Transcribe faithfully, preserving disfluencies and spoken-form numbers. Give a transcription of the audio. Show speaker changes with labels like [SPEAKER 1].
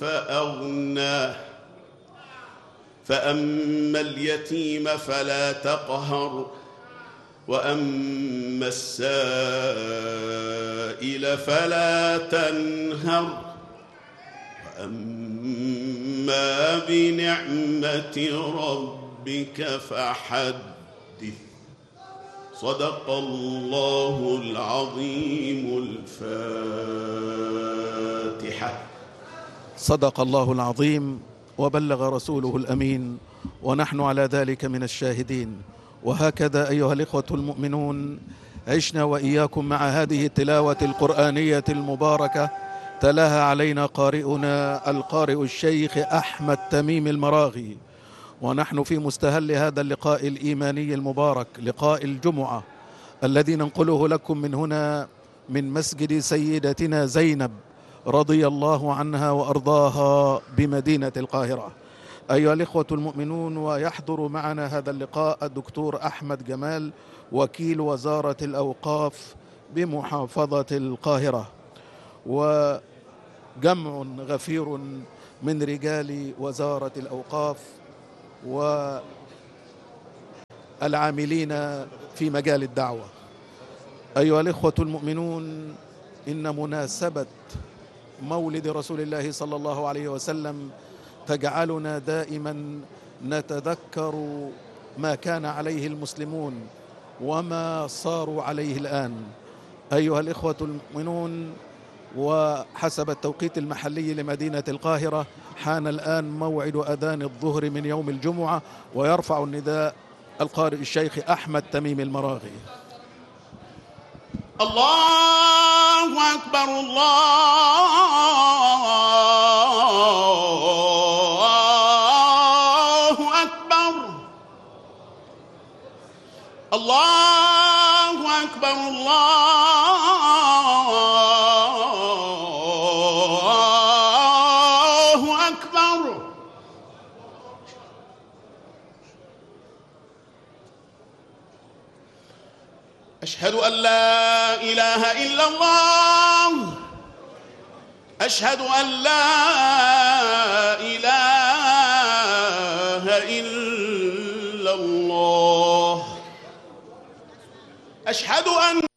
[SPEAKER 1] فأغنى فأما اليتيم فلا تقهر وأما السائل فلا تنهر وأما بنعمة ربك فحدث. صدق الله العظيم. الفاتحة.
[SPEAKER 2] صدق الله العظيم وبلغ رسوله الأمين ونحن على ذلك من الشاهدين. وهكذا أيها الإخوة المؤمنون عشنا وإياكم مع هذه التلاوة القرآنية المباركة تلاها علينا قارئنا القارئ الشيخ أحمد تميم المراغي، ونحن في مستهل هذا اللقاء الإيماني المبارك، لقاء الجمعة الذي ننقله لكم من هنا من مسجد سيدتنا زينب رضي الله عنها وأرضاها بمدينة القاهرة. أيها الإخوة المؤمنون، ويحضر معنا هذا اللقاء الدكتور أحمد جمال وكيل وزارة الأوقاف بمحافظة القاهرة، وجمع غفير من رجال وزارة الأوقاف والعاملين في مجال الدعوة. أيها الإخوة المؤمنون، إن مناسبة مولد رسول الله صلى الله عليه وسلم تجعلنا دائما نتذكر ما كان عليه المسلمون وما صاروا عليه الآن. أيها الإخوة المؤمنون، وحسب التوقيت المحلي لمدينة القاهرة حان الآن موعد أذان الظهر من يوم الجمعة، ويرفع النداء القارئ الشيخ أحمد تميم المراغي.
[SPEAKER 1] الله أكبر، الله أكبر، الله أكبر، الله أكبر. أشهد أن لا إله إلا الله، أشهد أن لا إله إلا الله، أشهد أن